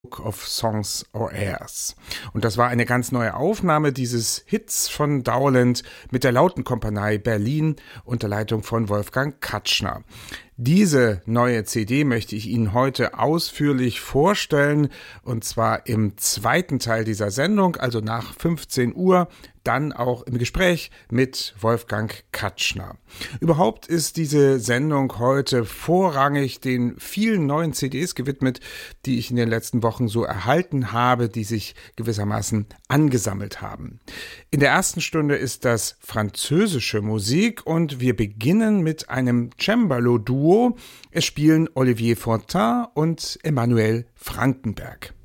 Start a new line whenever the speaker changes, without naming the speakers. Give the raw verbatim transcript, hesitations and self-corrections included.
of Songs or Airs. Und das war eine ganz neue Aufnahme dieses Hits von Dowland mit der Lautenkompanie Berlin unter Leitung von Wolfgang Katschner. Diese neue C D möchte ich Ihnen heute ausführlich vorstellen, und zwar im zweiten Teil dieser Sendung, also nach fünfzehn Uhr, dann auch im Gespräch mit Wolfgang Katschner. Überhaupt ist diese Sendung heute vorrangig den vielen neuen C Ds gewidmet, die ich in den letzten Wochen so erhalten habe, die sich gewissermaßen angesammelt haben. In der ersten Stunde ist das französische Musik und wir beginnen mit einem Cembalo-Duo. Es spielen Olivier Fontaine und Emmanuel Frankenberg.